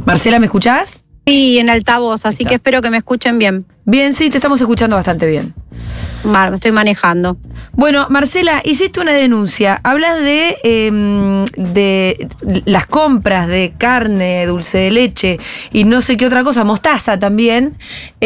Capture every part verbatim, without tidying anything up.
Marcela, ¿me escuchás? Sí, en altavoz, así que espero que me escuchen bien. Bien, sí, te estamos escuchando bastante bien. Mal, me estoy manejando. Bueno, Marcela, hiciste una denuncia. Hablas de, eh, de las compras de carne, dulce de leche y no sé qué otra cosa, mostaza también.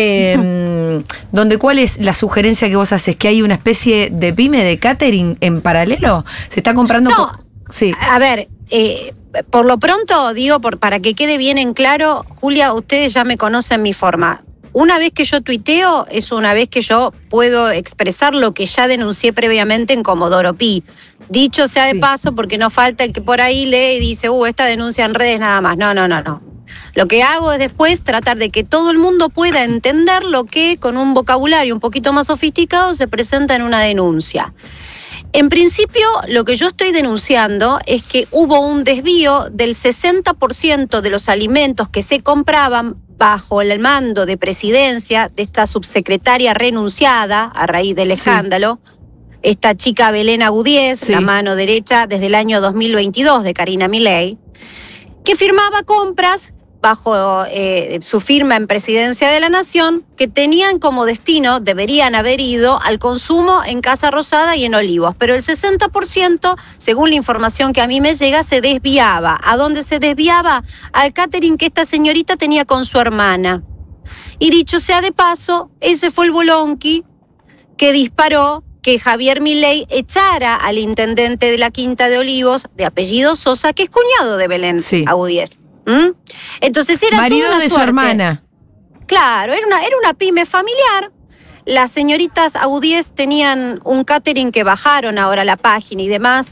Eh, donde, ¿cuál es la sugerencia que vos haces? ¿Que hay una especie de pyme de catering en paralelo? ¿Se está comprando? No, co- sí. A ver, eh, por lo pronto, digo, por, para que quede bien en claro, Julia, ustedes ya me conocen mi forma. Una vez que yo tuiteo, es una vez que yo puedo expresar lo que ya denuncié previamente en Comodoro Pi. Dicho sea de Sí. paso, porque no falta el que por ahí lee y dice, uh, esta denuncia en redes nada más. No, no, no, no. Lo que hago es después tratar de que todo el mundo pueda entender lo que con un vocabulario un poquito más sofisticado se presenta en una denuncia. En principio, lo que yo estoy denunciando es que hubo un desvío del sesenta por ciento de los alimentos que se compraban bajo el mando de presidencia de esta subsecretaria renunciada a raíz del escándalo, sí. Esta chica Belén Agudíez, sí. La mano derecha desde el año dos mil veintidós de Karina Milei, que firmaba compras bajo eh, su firma en Presidencia de la Nación, que tenían como destino, deberían haber ido al consumo en Casa Rosada y en Olivos. Pero el sesenta por ciento, según la información que a mí me llega, se desviaba. ¿A dónde se desviaba? Al catering que esta señorita tenía con su hermana. Y dicho sea de paso, ese fue el bolonqui que disparó que Javier Milei echara al intendente de la Quinta de Olivos, de apellido Sosa, que es cuñado de Belén sí. Agudíez. ¿Mm? Entonces era marido toda una de suerte. Su hermana. Claro, era una, era una pyme familiar. Las señoritas Agudíez tenían un catering que bajaron ahora a la página y demás,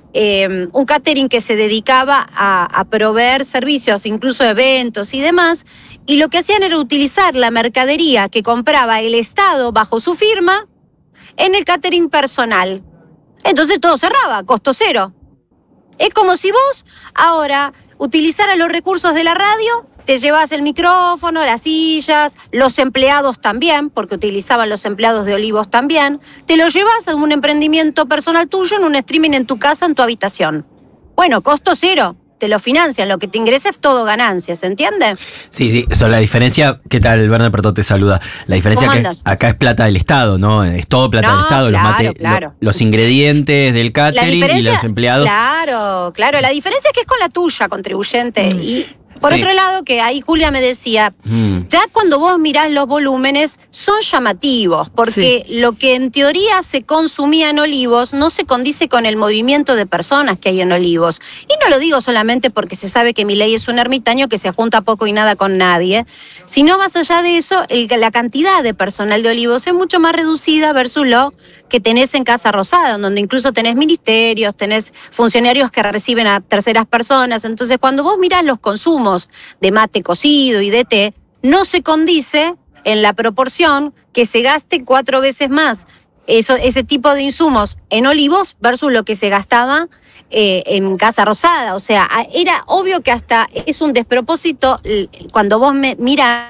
eh, un catering que se dedicaba a, a proveer servicios, incluso eventos y demás, y lo que hacían era utilizar la mercadería que compraba el Estado bajo su firma en el catering personal. Entonces todo cerraba, costo cero. Es como si vos ahora utilizaras los recursos de la radio, te llevas el micrófono, las sillas, los empleados también, porque utilizaban los empleados de Olivos también, te lo llevas a un emprendimiento personal tuyo en un streaming en tu casa, en tu habitación. Bueno, costo cero, te lo financian, lo que te ingresa es todo ganancia, ¿se entiende? Sí, sí, eso, la diferencia, ¿qué tal? Werner Pertot te saluda. La diferencia que acá es plata del Estado, ¿no? Es todo plata no, del Estado, claro, los, mate, claro. lo, los ingredientes del catering y los empleados. Claro, claro, la diferencia es que es con la tuya, contribuyente, mm. y... Por sí. otro lado, que ahí Julia me decía, mm. ya cuando vos mirás los volúmenes son llamativos, porque sí. lo que en teoría se consumía en Olivos no se condice con el movimiento de personas que hay en Olivos. Y no lo digo solamente porque se sabe que Milei es un ermitaño que se junta poco y nada con nadie, sino más allá de eso, el, la cantidad de personal de Olivos es mucho más reducida versus lo que tenés en Casa Rosada, donde incluso tenés ministerios, tenés funcionarios que reciben a terceras personas. Entonces, cuando vos mirás los consumos de mate cocido y de té, no se condice en la proporción que se gaste cuatro veces más eso, ese tipo de insumos en Olivos versus lo que se gastaba eh, en Casa Rosada. O sea, era obvio que hasta es un despropósito cuando vos me mirás,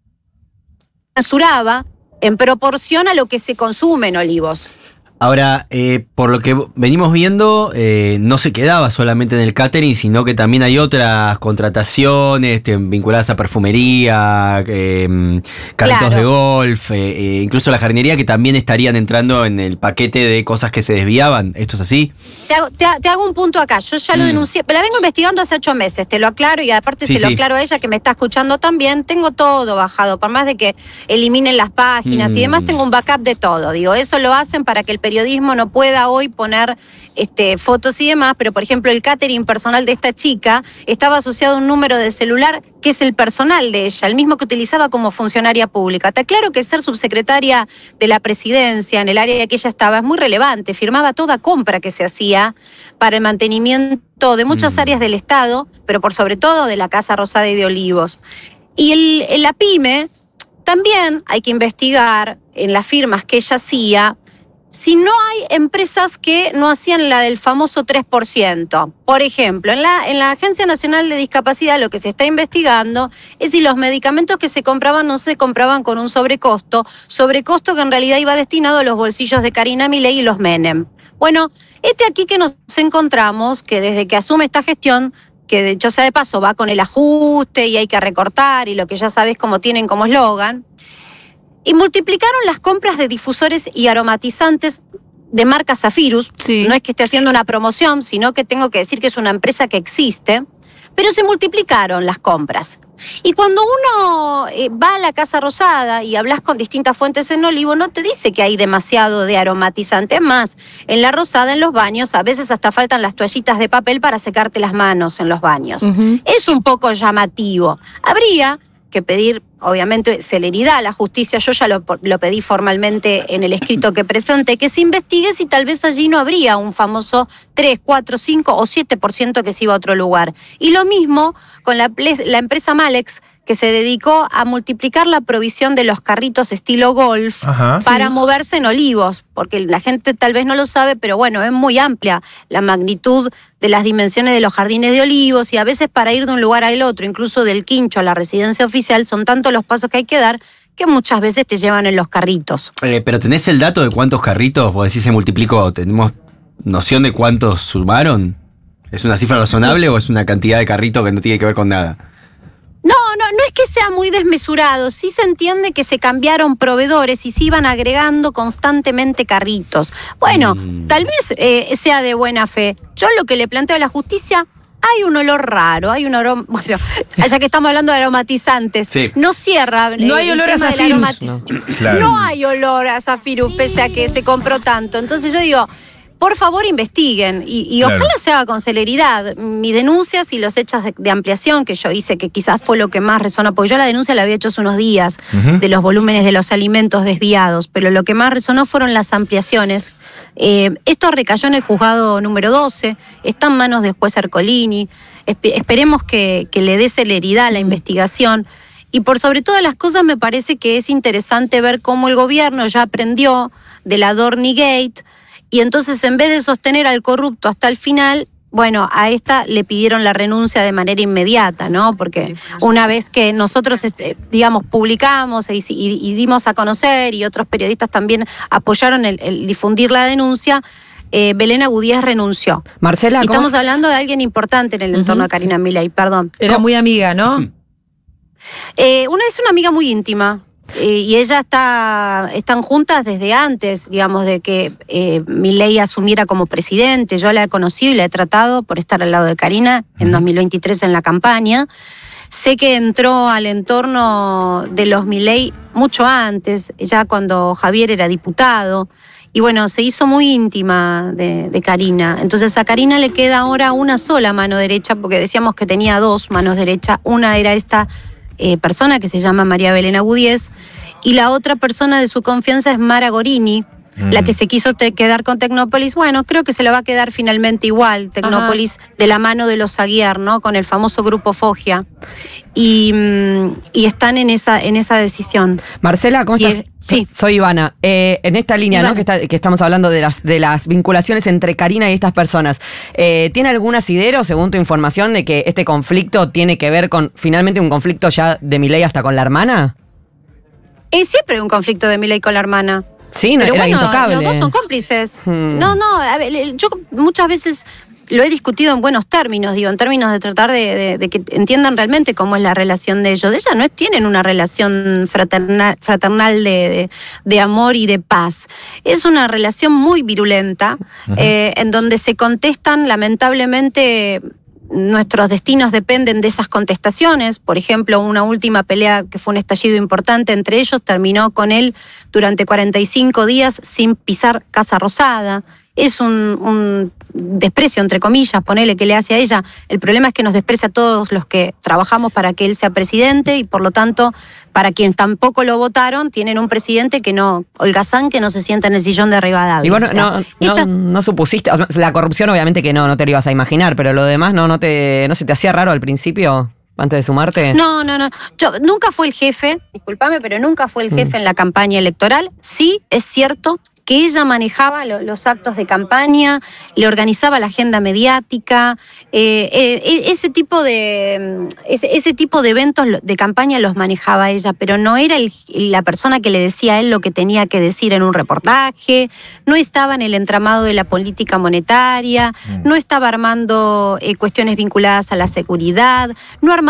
mesuraba en proporción a lo que se consume en Olivos. Ahora, eh, por lo que venimos viendo, eh, no se quedaba solamente en el catering, sino que también hay otras contrataciones eh, vinculadas a perfumería, eh, carritos claro. de golf, eh, eh, incluso la jardinería, que también estarían entrando en el paquete de cosas que se desviaban. ¿Esto es así? Te hago, te, te hago un punto acá. Yo ya mm. lo denuncié, pero la vengo investigando hace ocho meses, te lo aclaro, y aparte sí, se sí. lo aclaro a ella que me está escuchando también. Tengo todo bajado, por más de que eliminen las páginas mm. y demás, tengo un backup de todo. Digo, eso lo hacen para que el periodismo no pueda hoy poner este, fotos y demás, pero por ejemplo el catering personal de esta chica estaba asociado a un número de celular que es el personal de ella, el mismo que utilizaba como funcionaria pública. Está claro que ser subsecretaria de la presidencia en el área que ella estaba es muy relevante, firmaba toda compra que se hacía para el mantenimiento de muchas mm. áreas del Estado, pero por sobre todo de la Casa Rosada y de Olivos. Y el, el, la pyme también hay que investigar en las firmas que ella hacía si no hay empresas que no hacían la del famoso tres por ciento. Por ejemplo, en la, en la Agencia Nacional de Discapacidad lo que se está investigando es si los medicamentos que se compraban no se compraban con un sobrecosto, sobrecosto que en realidad iba destinado a los bolsillos de Karina Milei y los Menem. Bueno, este aquí que nos encontramos, que desde que asume esta gestión, que de hecho sea de paso va con el ajuste y hay que recortar y lo que ya sabés como tienen como eslogan, y multiplicaron las compras de difusores y aromatizantes de marca Zafirus. Sí. No es que esté haciendo una promoción, sino que tengo que decir que es una empresa que existe, pero se multiplicaron las compras. Y cuando uno eh, va a la Casa Rosada y hablas con distintas fuentes en Olivo, no te dice que hay demasiado de aromatizante. Es más, en la Rosada, en los baños, a veces hasta faltan las toallitas de papel para secarte las manos en los baños. Uh-huh. Es un poco llamativo. Habría que pedir, obviamente, celeridad a la justicia. Yo ya lo, lo pedí formalmente en el escrito que presenté, que se investigue si tal vez allí no habría un famoso tres, cuatro, cinco o siete por ciento que se iba a otro lugar. Y lo mismo con la, la empresa Malex, que se dedicó a multiplicar la provisión de los carritos estilo golf. Ajá, para sí. moverse en Olivos, porque la gente tal vez no lo sabe, pero bueno, es muy amplia la magnitud de las dimensiones de los jardines de Olivos, y a veces para ir de un lugar al otro, incluso del Quincho a la residencia oficial, son tantos los pasos que hay que dar que muchas veces te llevan en los carritos. Eh, pero ¿tenés el dato de cuántos carritos, vos decís, se multiplicó? ¿Tenemos noción de cuántos sumaron? ¿Es una cifra razonable o es una cantidad de carritos que no tiene que ver con nada? No, no, no es que sea muy desmesurado. Sí se entiende que se cambiaron proveedores y se iban agregando constantemente carritos. Bueno, mm. tal vez eh, sea de buena fe. Yo lo que le planteo a la justicia, hay un olor raro, hay un aroma, bueno, ya que estamos hablando de aromatizantes, sí. no cierra. No hay olor a Zafirus. Aromati- no. Claro. no hay olor a Zafirus, sí. pese a que se compró tanto. Entonces yo digo, por favor investiguen y, y claro. ojalá se haga con celeridad. Mi denuncia y los hechos de, de ampliación que yo hice, que quizás fue lo que más resonó, porque yo la denuncia la había hecho hace unos días, uh-huh. de los volúmenes de los alimentos desviados, pero lo que más resonó fueron las ampliaciones. Eh, esto recayó en el juzgado número doce, está en manos del juez Ercolini. Esp- esperemos que, que le dé celeridad a la investigación. Y por sobre todas las cosas me parece que es interesante ver cómo el gobierno ya aprendió de la Dornigate. Y entonces, en vez de sostener al corrupto hasta el final, bueno, a esta le pidieron la renuncia de manera inmediata, ¿no? Porque una vez que nosotros, digamos, publicamos y, y, y dimos a conocer, y otros periodistas también apoyaron el, el difundir la denuncia, eh, Belén Agudíez renunció. Marcela, y estamos hablando de alguien importante en el entorno uh-huh. de Karina Milei, perdón. Era muy amiga, ¿no? Eh, una es una amiga muy íntima. Eh, y ella está, están juntas desde antes, digamos, de que eh, Milei asumiera como presidente. Yo la he conocido y la he tratado por estar al lado de Karina en uh-huh. dos mil veintitrés en la campaña. Sé que entró al entorno de los Milei mucho antes, ya cuando Javier era diputado. Y bueno, se hizo muy íntima de, de Karina. Entonces a Karina le queda ahora una sola mano derecha, porque decíamos que tenía dos manos derechas. Una era esta Eh, persona que se llama María Belén Agudíez, y la otra persona de su confianza es Mara Gorini, mm. la que se quiso te- quedar con Tecnópolis. Bueno, creo que se le va a quedar finalmente igual Tecnópolis, Ajá. de la mano de los Aguiar, ¿no? Con el famoso grupo Foggia. Y, y están en esa, en esa decisión. Marcela, ¿cómo estás? Es, sí. Soy Ivana. Eh, en esta línea, Ivana. ¿no? Que, está, que estamos hablando de las, de las vinculaciones entre Karina y estas personas. Eh, ¿Tiene algún asidero, según tu información, de que este conflicto tiene que ver con, finalmente, un conflicto ya de Milei hasta con la hermana? Es siempre un conflicto de Milei con la hermana. Sí, no, Pero era bueno, intocable. los dos son cómplices. Hmm. No, no, a ver, yo muchas veces lo he discutido en buenos términos, digo, en términos de tratar de, de, de que entiendan realmente cómo es la relación de ellos. De ellas no es, tienen una relación fraternal, fraternal de, de, de amor y de paz. Es una relación muy virulenta, eh, en donde se contestan, lamentablemente, nuestros destinos dependen de esas contestaciones. Por ejemplo, una última pelea que fue un estallido importante entre ellos terminó con él durante cuarenta y cinco días sin pisar Casa Rosada. Es un, un desprecio, entre comillas, ponele, que le hace a ella. El problema es que nos desprecia a todos los que trabajamos para que él sea presidente, y por lo tanto, para quienes tampoco lo votaron, tienen un presidente que no, holgazán, que no se sienta en el sillón de Rivadavia. Y bueno, o sea, no, esta... no, no supusiste, la corrupción obviamente que no, no te lo ibas a imaginar, pero lo demás no, no te, no se te hacía raro al principio, antes de sumarte. No, no, no. Yo, nunca fue el jefe, discúlpame, pero nunca fue el jefe mm. en la campaña electoral. Sí, es cierto que ella manejaba lo, los actos de campaña, le organizaba la agenda mediática, eh, eh, ese tipo de ese, ese tipo de eventos de campaña los manejaba ella, pero no era el, la persona que le decía a él lo que tenía que decir en un reportaje, no estaba en el entramado de la política monetaria, mm. no estaba armando eh, cuestiones vinculadas a la seguridad, no armaba